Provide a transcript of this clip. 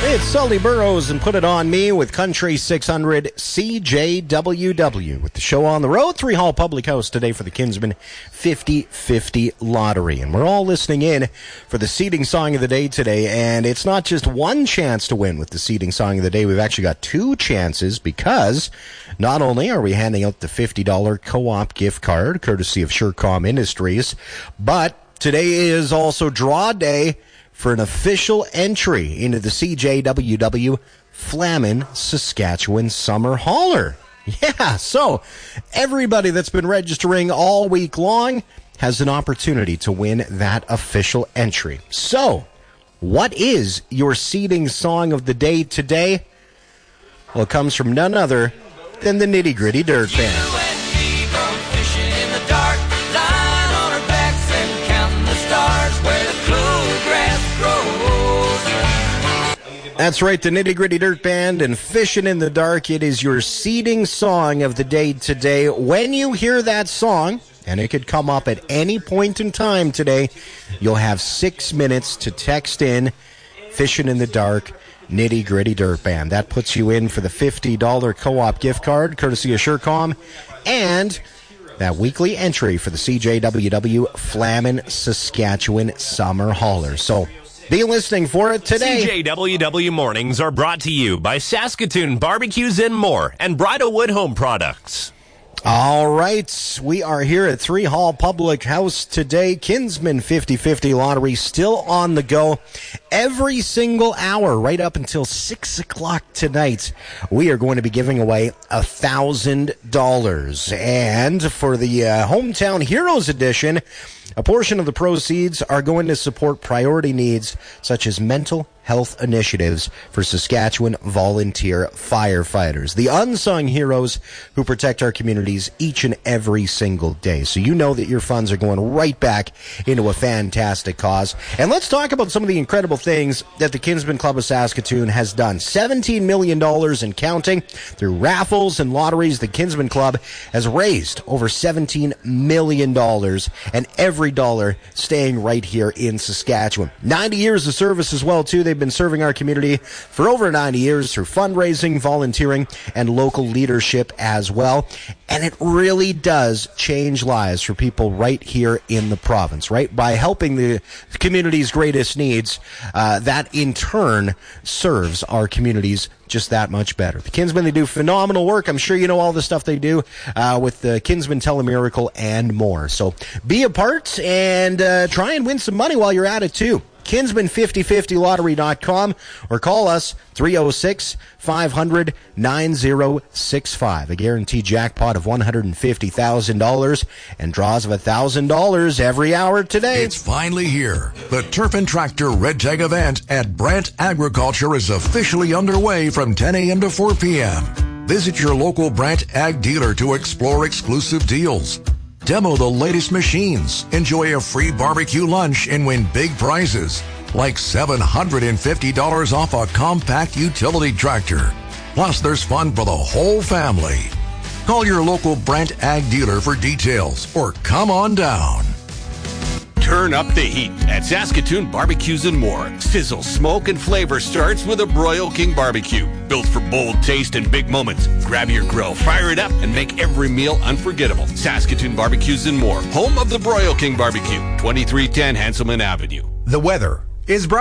It's Sully Burrows and Put It On Me with Country 600 CJWW. With the show on the road, 3 Hall Public House today for the Kinsman 50/50 Lottery. And we're all listening in for the seeding song of the day today. And it's not just one chance to win with the seeding song of the day. We've actually got 2 chances because not only are we handing out the $50 co-op gift card, courtesy of Surecom Industries, but today is also draw day for an official entry into the CJWW Flamin Saskatchewan Summer Hauler. Yeah, so everybody that's been registering all week long has an opportunity to win that official entry. So, what is your seeding song of the day today? Well, it comes from none other than the Nitty Gritty Dirt Band. That's right, the Nitty Gritty Dirt Band and Fishin' in the Dark. It is your seeding song of the day today. When you hear that song, and it could come up at any point in time today, you'll have 6 minutes to text in Fishin' in the Dark, Nitty Gritty Dirt Band. That puts you in for the $50 co-op gift card, courtesy of Surecom, and that weekly entry for the CJWW Flamin Saskatchewan Summer Hauler. So, be listening for it today. CJWW Mornings are brought to you by Saskatoon Barbecues and More and Bridalwood Home Products. All right, we are here at 3 Hall Public House today. Kinsman 50/50 Lottery still on the go. Every single hour, right up until 6 o'clock tonight, we are going to be giving away $1,000. And for the Hometown Heroes Edition, a portion of the proceeds are going to support priority needs such as mental health initiatives for Saskatchewan volunteer firefighters, the unsung heroes who protect our communities each and every single day. So you know that your funds are going right back into a fantastic cause. And let's talk about some of the incredible things that the Kinsman Club of Saskatoon has done. $17 million and counting. Through raffles and lotteries, the Kinsman Club has raised over $17 million, and every dollar staying right here in Saskatchewan. 90 years of service as well, too. They've been serving our community for over 90 years through fundraising, volunteering, and local leadership as well. And it really does change lives for people right here in the province, right? By helping the community's greatest needs, that in turn serves our communities just that much better. The Kinsmen, they do phenomenal work. I'm sure you know all the stuff they do with the Kinsman Telemiracle and more. So be a part and try and win some money while you're at it too. Kinsman5050lottery.com or call us 306-500-9065. A guaranteed jackpot of $150,000 and draws of $1,000 every hour today. It's finally here. The Turf and Tractor Red Tag event at Brant Agriculture is officially underway from 10 a.m. to 4 p.m. Visit your local Brant Ag dealer to explore exclusive deals. Demo the latest machines, enjoy a free barbecue lunch, and win big prizes like $750 off a compact utility tractor. Plus, there's fun for the whole family. Call your local Brant Ag dealer for details or come on down. Turn up the heat at Saskatoon Barbecues and More. Sizzle, smoke, and flavor starts with a Broil King Barbecue. Built for bold taste and big moments. Grab your grill, fire it up, and make every meal unforgettable. Saskatoon Barbecues and More, home of the Broil King Barbecue, 2310 Hanselman Avenue. The weather is brought